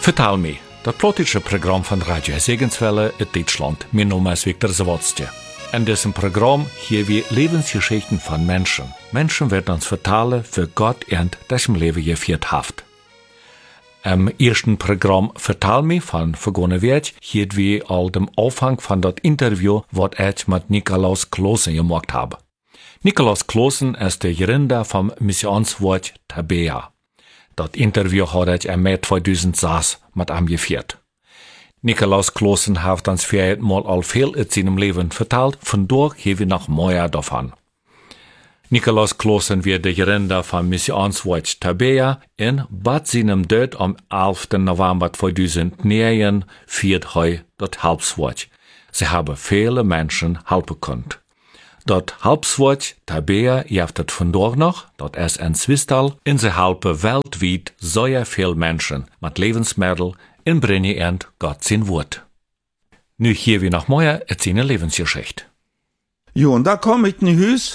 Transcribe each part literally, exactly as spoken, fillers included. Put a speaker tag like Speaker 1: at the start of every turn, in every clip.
Speaker 1: Vertel me, dat plotische Programm von Radio Segenswelle in Deutschland. Mein Name ist Viktor Zawodski. In diesem Programm hier wir Lebensgeschichten von Menschen. Menschen werden uns vertellen, für Gott und das im Leben geführt hat. Im ersten Programm Vertel me von vergangenen Woche hier wir all dem Anfang von das Interview, was ich mit Nikolaus Klosen gemacht habe. Nikolaus Klosen ist der Gründer vom Missionswort Tabea. Das Interview hat ich im Mai zweitausendsechs mit ihm geführt. Nikolaus Klosen hat uns für mal all viel in seinem Leben vertellt, von dort hier wir noch mehr davon. Nikolaus Klosen wird der Gründer vom Missionswort Tabea in Bad seinem Tod am elften November zweitausendneun viert hij das Halbswort. Sie haben viele Menschen helfen können. Das Halbswort Tabea gibt es von dort noch, das ist ein Zwistal, in sie helfen weltweit sehr viele Menschen mit Lebensmitteln in bringen und Gott sein Wort. Nu hier wir noch mehr in seine Lebensgeschichte.
Speaker 2: Jo, und da komme ich in Hus.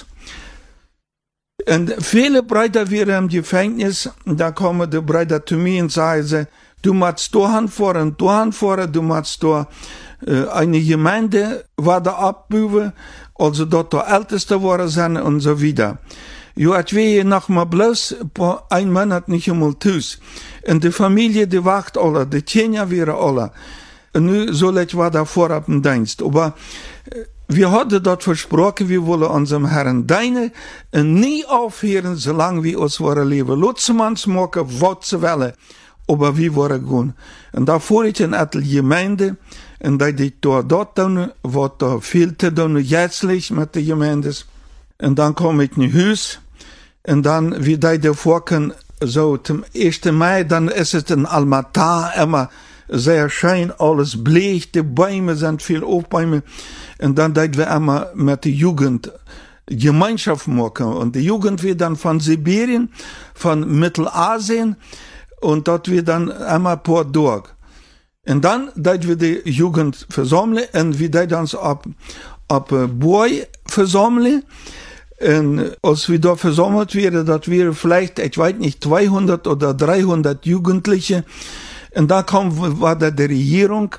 Speaker 2: Und viele Brüder wären im Gefängnis, da kommen die Brüder zu mir und sagen, du musst da hinfahren, da hinfahren, du musst da äh, eine Gemeinde weiter abbauen, also dort der Älteste waren sind und so weiter. Jo, ich will noch mal bloß ein Monat nicht einmal tüß. Und die Familie, die wacht alle, die Kinder wären alle. Und nu soll ich weiter vorab im Dienst. Aber wir hatten dort versprochen, wir wollen unserem Herrn dienen und nie aufhören, solange wir uns wollen leben. Lutzmanns machen, was sie wollen. Aber wir wollen gehen. Und da fuhr ich in eine Gemeinde, und da ich dort tun, was da viel zu tun, jährlich mit den Gemeinden. Und dann komme ich in Hus, und dann, wie die da vorkommen, so zum ersten Mai, dann ist es ein Almatar, immer sehr schön, alles bleich, die Bäume sind viel Aufbäume. Und dann deit wir immer mit der Jugend Gemeinschaft machen. Und die Jugend wird dann von Sibirien, von Mittelasien, und dort wird dann immer paar durch. Und dann deit wir die Jugend versammeln, und wir deit uns ab, ab Boy versammeln. Und als wir da versammelt werden, das wäre vielleicht, ich weiß nicht, zweihundert oder dreihundert Jugendliche. Und da kam, war da die Regierung,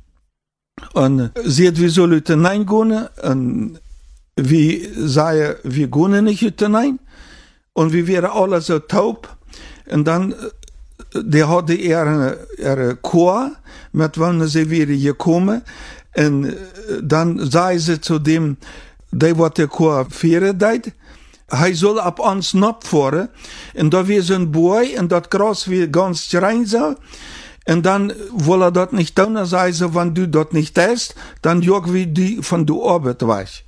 Speaker 2: und sie hat, wir sollen hineingehen, und wir sagen, wir gehen nicht hinein, und wir wären alle so taub, und dann, der hatte ihre, ihre Chor, mit wann sie wäre gekommen, und dann sagen sie zu dem, der wat der Chor führen deit, hij soll ab uns napfahren, und da wir so ein Boy, und das Gras wir ganz rein so, und dann, will er dort nicht tun, sagen sie, wenn du dort nicht hast, dann jog wir die von der Arbeit weg.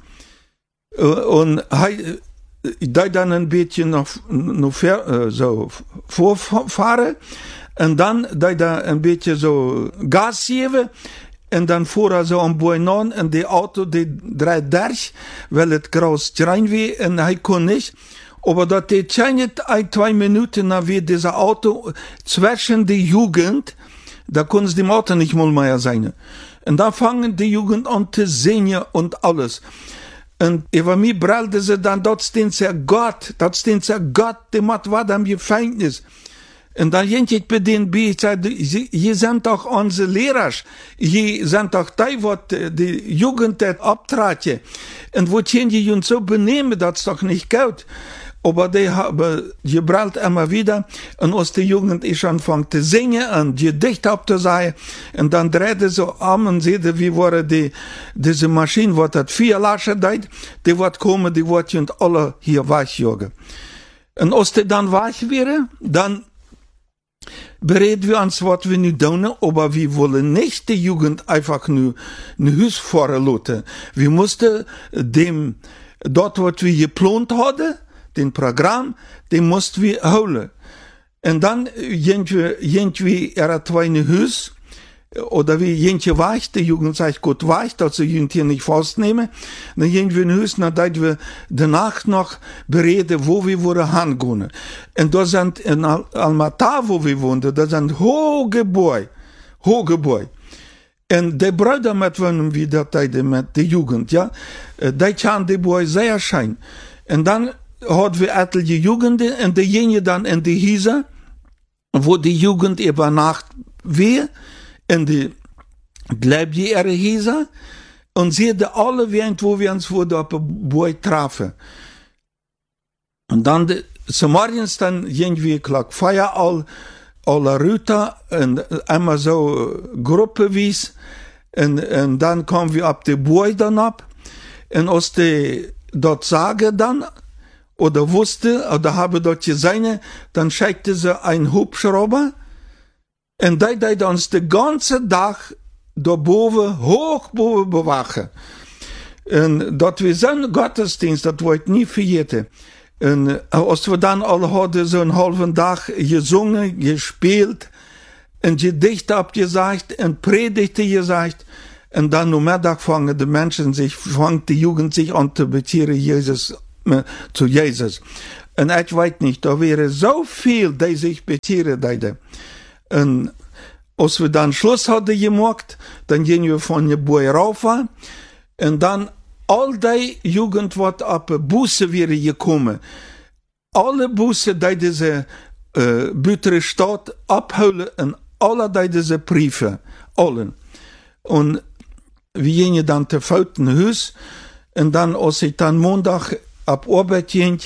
Speaker 2: Und hij, da dann ein bisschen noch, noch so vorfahren, und dann, da da ein bisschen so Gas geben, und dann fuhr er so am Boinon, und die Auto, die dreht durch, weil es groß rein war, und er kann nicht. Aber das geht nicht ein, zwei Minuten, nach wie dieser Auto zwischen die Jugend, da können sie dem Auto nicht mal mehr sein. Und da fangen die Jugend an zu singen und alles. Und über mich brüllte sie dann, dort steht ja Gott, dort steht ja Gott, der macht was am Gefängnis. Und dann ging ich bei denen bei, ich sagte, ihr seid doch unsere Lehrer, ihr seid doch die, was die Jugend abtraten. Und wo können die uns so benehmen, das ist doch nicht gut. Aber die haben gebrüllt immer wieder, und als die Jugend ist angefangen zu singen und Gedicht abzusagen, und dann drehte sie um und sagte, wie war die, diese Maschine, was das vier Laschen deit, die wird kommen, die wird und alle hier wegjagen. Und als die dann weg wäre, dann bereden wir uns, was wir nu tun, aber wir wollen nicht die Jugend einfach nur ein Haus fahren lassen. Wir mussten dem, dort, was wir geplant hatten, den Programm, den mussten wir holen. Und dann gehen wir, gehen wir er zwei in Haus, oder wie gehen wir weich, die Jugend sagt gut weich, dass die Jugend hier nicht festnehmen. Dann gehen wir in Haus, dann dass wir danach noch bereden, wo wir wollen hingehen. Und da sind in Almatar, wo wir wohnen, da sind hohe Gebäude, hohe Gebäude. Und die Brüder, mit denen wir da mit der Jugend, ja, die kann die Gebäude sehr schön. Und dann hat wir etliche Jugenden, und die gehen dann in die Häuser, wo die Jugend über Nacht wir in die Gläubige Häuser und sehen alle während, wo wir uns wo da auf der Boy trafen. Und dann, de, so morgens dann irgendwie klar Feier all, alle Rüter und einmal so gruppeweise und, und dann kommen wir ab der Boy dann ab und aus die dort sagen dann oder wusste oder habe dort gesehen, dann schickte sie einen Hubschrauber und die die uns den ganzen Tag da boven, hoch boven bewachen. Und dort wir so einen Gottesdienst, das wollte ich nie vergeten. Und als wir dann alle hadden so einen halben Tag gesungen, gespielt, ein Gedicht abgesagt, ein Predigte gesagt, und dann am Mittag fangen die Menschen sich, fängt die Jugend sich an zu bekehren, Jesus, äh, zu Jesus. Und ich weiß nicht, da wäre so viel, die sich bekehren, die. Und als wir dann Schluss hatten gemacht, dann gehen wir von der Boy rauf, und dann all die Jugend wat op Busse wäre gekommen. Alle Busse, die diese äh, Bütere Stadt abholen, und alle die diese Briefe, allen. Und wir gingen dann zu Foutenhuis, und dann, als ich dann Montag ab Arbeit ging,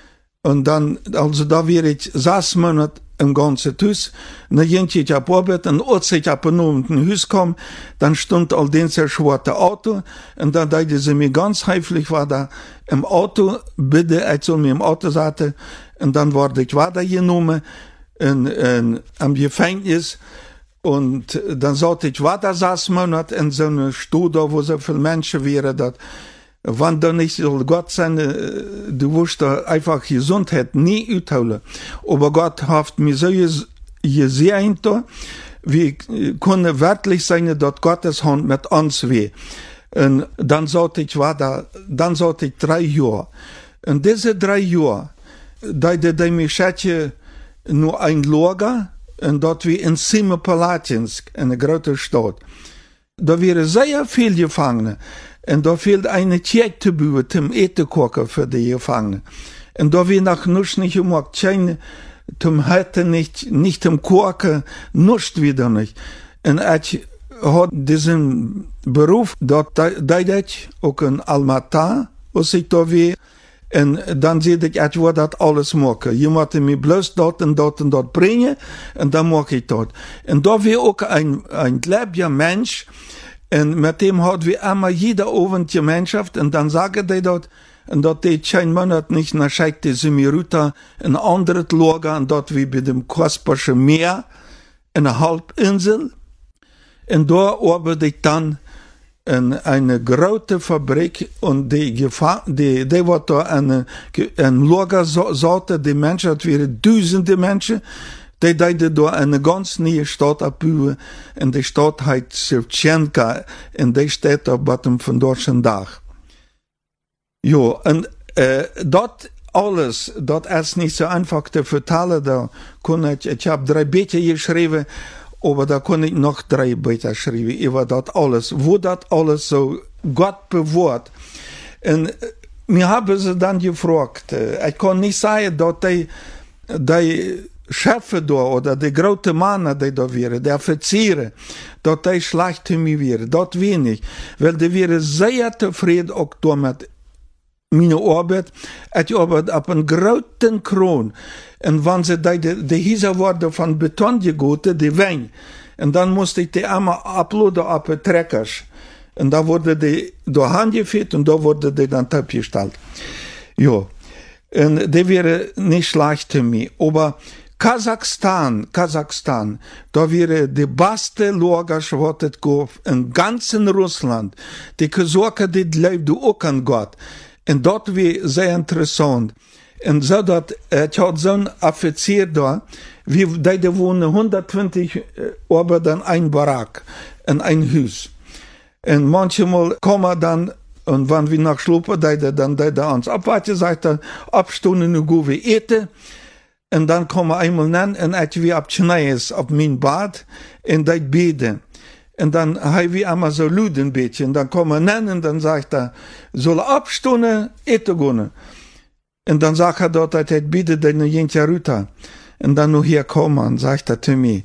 Speaker 2: und dann, also da wäre ich sechs Monate im ganzen Haus, und dann ging ich ab Arbeit, und als ich ab und in Haus kam, dann stand all den sehr schwarze Auto, und dann dachte sie mir ganz heiflich, war da im Auto, bitte, ich soll mir im Auto sitzen, und dann wurde ich weitergenommen, in, in, am Gefängnis, und dann sollte ich weiter sechs Monate in so einer Studio, wo so viele Menschen wären, dass wann da nicht soll Gott sein, du wirst da einfach Gesundheit nie utholen. Aber Gott hat mir so gesehen, wie können wörtlich sein, dass Gottes Hand mit uns weh. Und dann sollte ich weiter, dann sollte ich drei Jahre. Und diese drei Jahre, da die mich schätze, nur ein Lager, und dort wie in Semipalatinsk, in einer großen Stadt. Da wären sehr viele Gefangene. Und da fehlt eine Tjetebühe zum Etekocher für die Gefangenen. Und da wir nach Nusch nicht gemacht, keine, zum Hätte nicht, nicht zum Kochen, Nusch wieder nicht. Und ich hat diesen Beruf, dort, da ich auch in Almaty, was ich da wie, und dann sehe ich, ich will das alles machen. Je muss mich bloß dort und dort und dort bringen, und dann mache ich das. Und da wir auch ein, ein gläubiger Mensch, und mit dem hat wir immer jeder Abend Gemeinschaft, und dann sagen die dort, und dort die kein Monat nicht, dann schickt die sie mir runter, ein anderes Lager, und dort wie bei dem Kasperschen Meer, eine Halbinsel, und da arbeite ich dann in eine große Fabrik, und die Gefahr, die, die war da eine, ein Lager sollte, die Menschen, das wären Tausende Menschen, die deiden da eine ganz neue Stadt abbauen, und die Stadt heißt Shevchenka, und die steht da bottom von deutschen Dach. Jo, und, äh, dort alles, dort ist nicht so einfach zu vertellen, da kann ich, ich hab drei Bücher geschrieben, aber da kann ich noch drei Bücher schreiben, über das alles, wo das alles so Gott bewahrt. Und mir haben sie dann gefragt, ich kann nicht sagen, dass die, die Chefe da, oder die großen Männer, die da wären, die Offiziere, dass die schlecht zu mir wären, das wenig, weil die wären sehr zufrieden auch damit, meine Arbeit, ich arbeite auf einen großen Kron. Und wenn sie die, die, die Häuser wurden von Beton gegoten, die Wein, und dann musste ich die einmal abladen auf den Treckers. Und da wurde die da handgeführt, und da wurde die dann abgestellt. Ja. Und die wäre nicht schlecht für mich. Aber Kasachstan, Kasachstan, da wäre die beste Lager, was es gab, in ganzen Russland. Die Kasachen, die glaubten auch an Gott. Und dort war sehr interessant. Und so, dat, ich hatte so einen Offizier da, wie, die, die wohnen hundertzwanzig Arbeiter in ein Barack, in ein Haus. Und manchmal kommen dann, und wenn wir nach Schlupen, die, die, dann, die, die uns abwarten, sagt er, abstunden, und gehen wir eten. Und dann kommen wir einmal nennen, und ich wie ab Schnees, auf mein Bad, und die beten. Und dann haben wir einmal so Luden ein bisschen. Und dann kommen wir nennen, und dann sagt er, soll abstunden, eten gehen. Und dann sagt er dort, dass er bitte deine Jentja Rüta. Und dann noch hier kommen, und sagt er zu mir,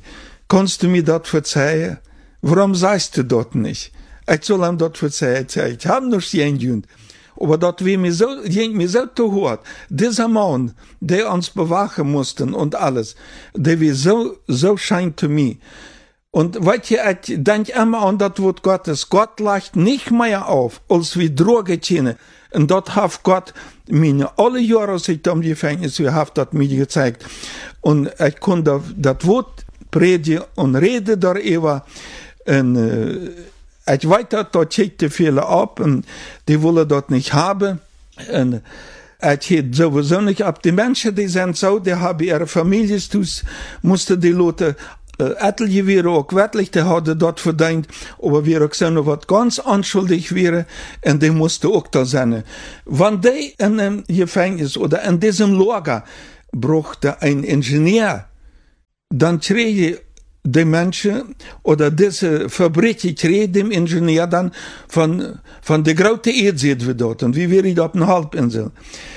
Speaker 2: kannst du mir das verzeihen? Warum sagst du das nicht? Ich soll ihm das verzeihen. Ich habe noch nicht gejünt. Aber das wie mir so, mir so zu hart. Dieser Mann, der uns bewachen mussten und alles, der war so, so scheint zu mir. Und weißt du, ich denke immer an das Wort Gottes. Gott lacht nicht mehr auf, als wir Drogen kennen. Und das hat Gott mir alle Jahre, als ich im Gefängnis war, hat das mir gezeigt. Und ich konnte das Wort predigen und reden darüber. Und äh, ich weiß, das schickte viele ab und die wollen das nicht haben. Und ich hätte sowieso nicht ab. Die Menschen, die sind so, die haben ihre Familien, mussten die Leute etliche wäre auch wirklich, der hatte dort verdient, aber wir auch so was ganz anschuldig wäre, und die musste auch da sein. Wenn die in einem Gefängnis oder in diesem Lager brauchte ein Ingenieur, dann kriege die Menschen oder diese Fabrik, ich kriege dem Ingenieur dann von, von der großen Erde dort, und wie wäre ich auf einer Halbinsel.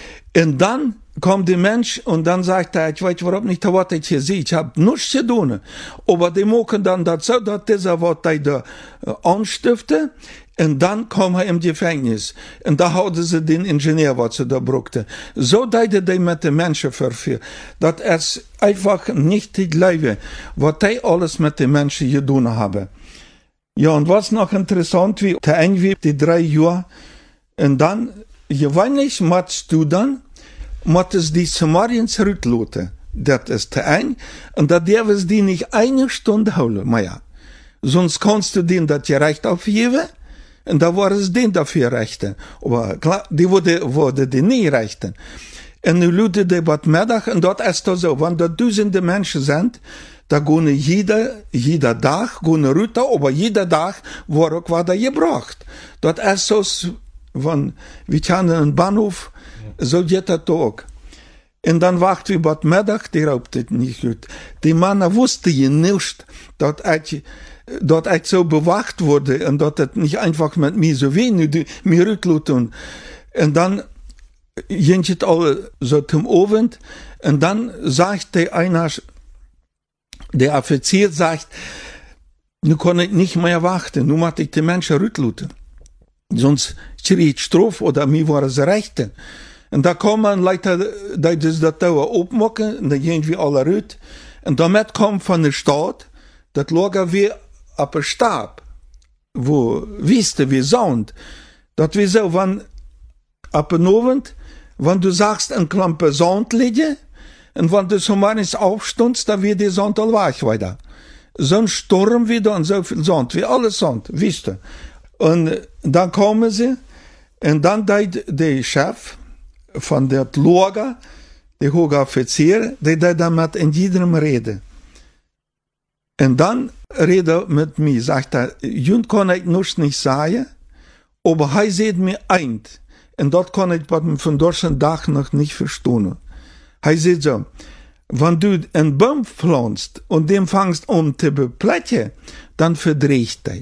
Speaker 2: Und dann kommt der Mensch und dann sagt er, ich weiß überhaupt nicht, was ich hier sehe, ich habe nichts zu tun. Aber die machen dann dazu, dass dieser, was ich da anstifte, und dann kommen er im Gefängnis. Und da hatten sie den Ingenieur, was sie da brauchten. So deuten die mit den Menschen verführen. Das ist einfach nicht die Leben, was die alles mit den Menschen getan haben. Ja, und was noch interessant, wie der irgendwie die drei Jahre, und dann, gewöhnlich machst du dann, muss die Samariens zurücklassen. Das ist der ein. Und da darfst die nicht eine Stunde holen, Maja. Sonst kannst du denen das Recht aufgeben. Und da war es denen dafür rechten. Aber klar, die wurde, wurde die nie rechten. Und nu Leute, die was Mittag, und dort ist das so, wenn da tausende Menschen sind, da gehen jeder, jeder Tag, gehen runter, aber jeder Tag war auch was da gebracht. Das ist so, wenn, wir kennen einen Bahnhof, so geht das auch. Und dann wacht wir was Mittag, die raubt es nicht gut. Die Männer wussten ja nicht, dass ich, dass ich so bewacht wurde und dass das nicht einfach mit mir so wenig, mir rückluten. Und dann ging es alle so zum Abend, und dann sagt der einer, der Offizier sagt, nu kann ich nicht mehr warten, nu muss ich die Menschen rückluten. Sonst kriege ich Strafe oder mir war es rechte. Und da kommen Leute, die das da aufmachen, und dann gehen wir alle rüt. Und damit kommt von der Stadt, das Lager wie auf der Stab, wo Wüste, wie Sand. Das wie so, wenn, ab und Abend, wenn du sagst, ein Klampe Sand liegen, und wenn du so manches aufstundst, dann wird die Sand all weg weiter. So ein Sturm wieder und so viel Sand, wie alles Sand, Wüste. Und dann kommen sie, und dann deed der Chef von der Lager, der hohe Offizier, der deed damit in jedem reden. Und dann redet mit mir, sagt er, Jund kann ich noch nicht sagen, aber er sieht mir ein. Und dort kann ich von deutschen Tag noch nicht verstehen. Er sieht so, wenn du einen Baum pflanzt und den fangst um zu beplätten, dann verdreht er.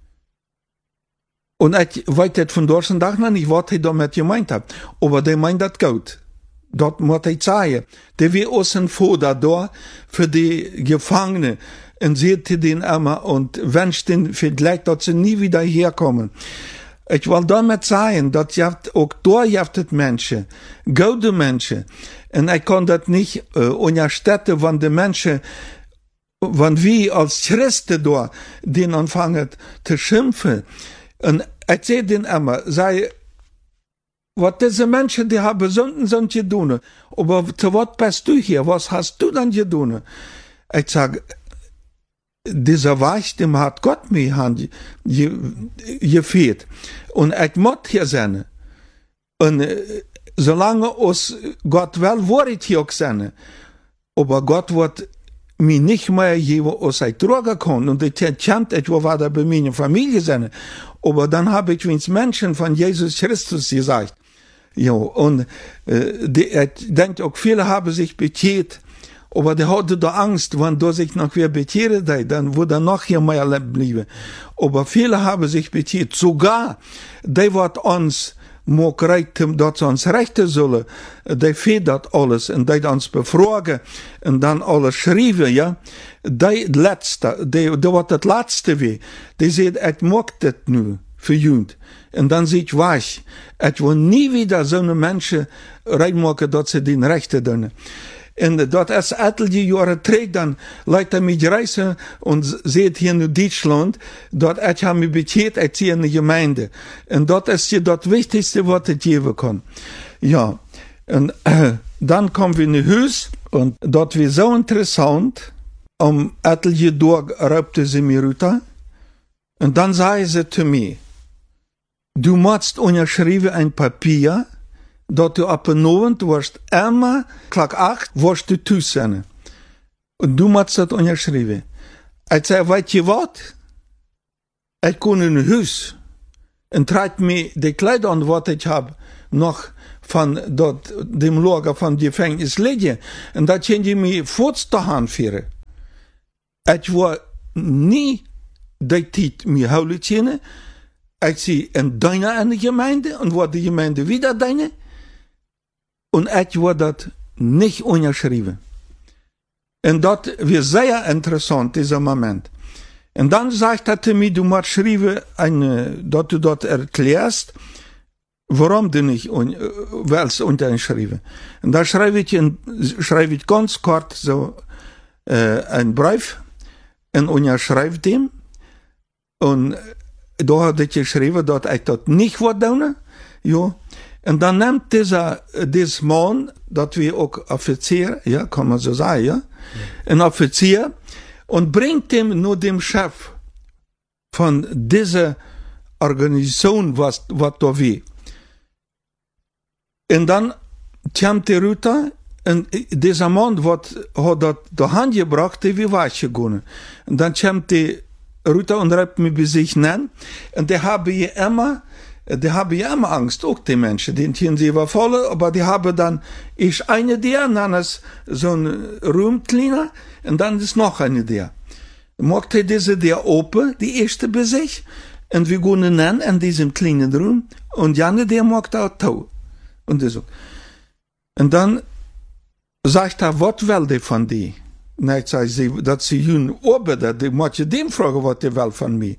Speaker 2: Und ich weiß das von deutschen Tag noch nicht, was ich damit gemeint habe. Aber der meint das gut. Das muss ich sagen. Der will außen vor da für die Gefangenen. Und sieht den immer und wünscht den vielleicht, dass sie nie wieder herkommen. Ich will damit sagen, dass ihr auch da gibt Menschen, gute Menschen. Und ich kann das nicht äh, unterstützen, wenn die Menschen, wenn wir als Christen da den anfangen zu schimpfen. Und ich sehe den immer, sei, was diese Menschen, die haben Sünden sind getan. Aber zu was bist du hier? Was hast du dann getan? Ich sage, dieser Weich, dem hat Gott mir hand gefehlt. Und ich muss hier sein. Und äh, solange uns Gott will, wird ich hier auch sein. Aber Gott wird mir nicht mehr geben, was ich tragen kann. Und ich kennt, ich war da bei meiner Familie sein. Aber dann habe ich uns Menschen von Jesus Christus gesagt. Ja, und äh, die, ich denke auch, viele haben sich bekehrt. Aber der hatte da Angst, wenn da sich noch wer bekehrt, dann würde er noch hier mehr bleiben. Aber viele haben sich bekehrt. Sogar, die, was uns mag reiten, dat ze ons rechten zullen, die weet dat alles, en die ons bevragen, en dan alles schrijven, ja, die laatste, die, die wat het laatste weer, die zegt, ik mag dit nu, voor jullie. En dan zit je weg. Ik wil niet weer zo'n mensen reinmaken dat ze die rechten doen. En dat is etliche jaren terug, dan lijkt hij mij reizen en zegt hier in Duitsland, dat ik heb me bekeerd uit hier in de gemeente. En dat is je dat wichtigste wat het geven kan. Ja, en uh, dan komen we naar huis, en dat was zo interessant, om etliche dag raupte ze me uit. En dan zei ze te mij, du musst unterschreiben ein Papier, dat du ab en avond wirst immer, klok acht, wirst du thuis zijn. Und du musst dat unterschreiben. Ik zei, weet je wat? Ik kon in een huis. En treit me de kleider aan wat ik heb, nog van dat, dem lager van die gevangenis liggen. En dat ging je me voets te aanvieren. Ik wil niet die tijd me houden kunnen. Ik zie een deine in de gemeente, en wordt de gemeente wieder deine. En ik wil dat niet onderschrijven. En dat was zeer interessant, dieser Moment. En dan zegt hij te mij, du moet schrijven, en, dat du dat erklärst, waarom du nicht un, willst unterschreiben. En dan schrijf ik, in, schrijf ik ganz kort so, uh, een brief, en onderschrijf dem, en da had ik geschreven dat ik dat niet wil doen, ja. En dan neemt deze, deze man, dat we ook officier, ja, kan man zo zeggen, ja, een officier, en brengt hem naar de chef van deze organisatie, wat, wat daar was. En dan komt de Ruta, en deze man wat had dat de hand gebracht, die we weggegaan. En dan komt de Ruta en reibt me bij zich nemen, en die hebben je immer, die haben ja immer Angst, auch die Menschen, die sind sie überfallen, aber die haben dann, ist eine der, dann ist so ein Raum kleiner, und dann ist noch eine der. Macht er diese der open, die erste bei sich, und wir gehen dann in diesem kleinen Raum, und Janne der macht auch Tau. Und so. Und dann sagt er, was will die von dir? Nein, sagt sie, dass sie jungen arbeiten, die muss je dem fragen, was die will von mir.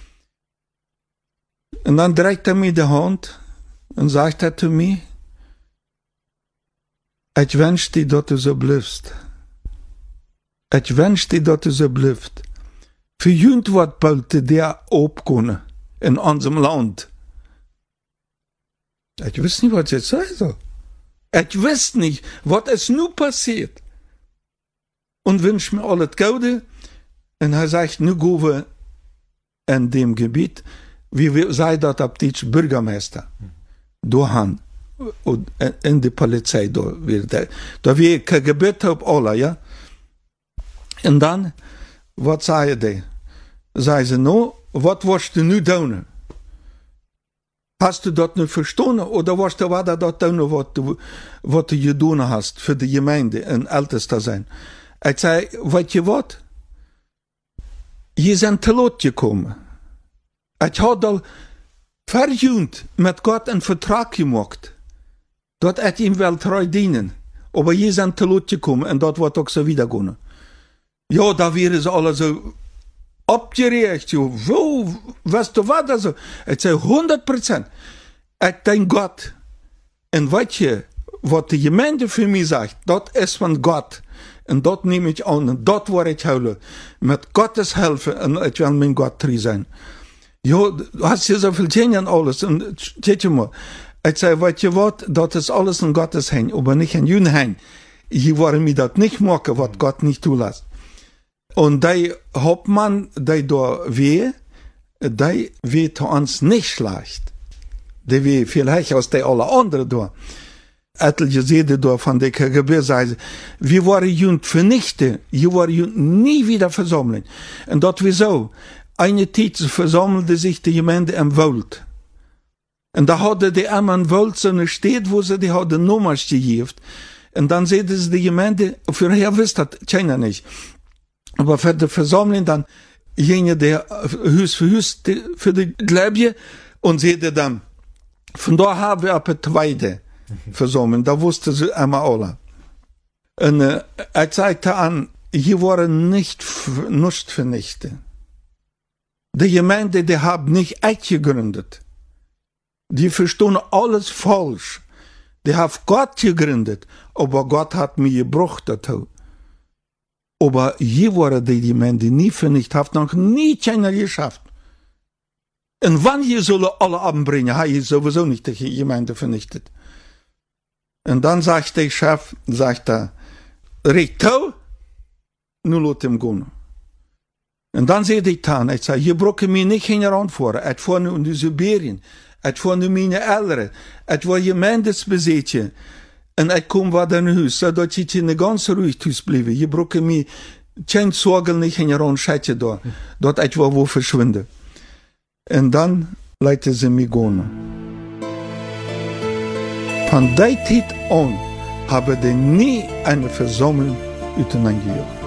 Speaker 2: Und dann dreht er mir die Hand und sagt er zu mir, ich wünsche dir, dass du so bleibst. Ich wünsche dir, dass du so bleibst. Für jünd wat bald der abkommen in unserem Land. Ich weiß nicht, was ich jetzt sage. Ich weiß nicht, was es nun passiert. Und wünsche mir alles Gute. Und er sagt, nu gehen wir in dem Gebiet, wie sei dat op Deutsch Bürgermeister, doorgaan, in de Polizei, door weer, daar weer gebeurt op alle, ja. En dan, wat zei hij? Zei ze, nou, wat was je nu doen? Hast du dat nu verstaan, oder was du wat dat doen, wat, wat je gedaan hast, voor de gemeente, en ältest te zijn? Ik zei, weet je wat? Je bent te laat gekomen. Ik had al verjunt met God een vertrag gemaakt, dat ik hem wel trouw dienen. Maar je bent te laat gekomen en dat wordt ook zo wieder gaan. Ja, daar waren ze alle zo opgericht. Wo, weißt du wat? Also, ik zei honderd procent. Ik denk God. En weet je, wat de gemeente voor mij zegt, dat is van God. En dat neem ik aan en dat word ik houden. Met Gottes helpen en ik wil mijn God trouw zijn. Ja, du hast hier so viel Genie und alles. Und steht mal, ich sage, weißt du was, das ist alles in Gottes Hand, aber nicht in Jüden Hand. Ich wollte mir das nicht machen, was Gott nicht zulässt. Und die Hauptmann, die da weh, die weh zu uns nicht schlecht. Die weh vielleicht aus der alle anderen da. Etliche Seele da von der K G B sagen, wir waren Jüden vernichten, wir waren Jüden nie wieder versammeln. Und das wieso? Eine Zeit versammelte sich die Gemeinde im Wald. Und da hatte die immer im Wald so eine Stadt, wo sie die hadden Nummers gegeben. Und dann sehen sie die Gemeinde, vorher wisst das keiner nicht. Aber für die Versammlung dann, jene der Hus für Hus für die Gläubige, und seht ihr dann, Von da haben wir eine zweite versammeln, da wusste sie einmal alle. Und äh, er zeigte an, hier waren nicht, nicht vernichtet. Die Gemeinde, die haben nicht echt gegründet. Die verstehen alles falsch. Die haben Gott gegründet, aber Gott hat mir gebraucht dazu. Aber hier waren die Gemeinde nie vernichtet, hat noch nie keiner geschafft. Und wann hier sollen alle anbringen, hat hier sowieso nicht die Gemeinde vernichtet. Und dann sagt der Chef, sagt er, Rektor, nun lass ihm gehen. Und dann sagt ich dann, ich sage, hier brauchen mir nicht heranfahren, es war nur in Sibirien, es war nur meine Eltern, es war Gemeindesbesitzer. Und ich komme wieder in Haus, sodass ich in ganz ruhig Haus bleibe. Hier brauchen mir keine Sorgen nicht heran, schätze da, dort ich war wo verschwinde. Und dann leite sie mich gehen. Von der Zeit an habe ich nie eine Versammlung untereinander gejocht.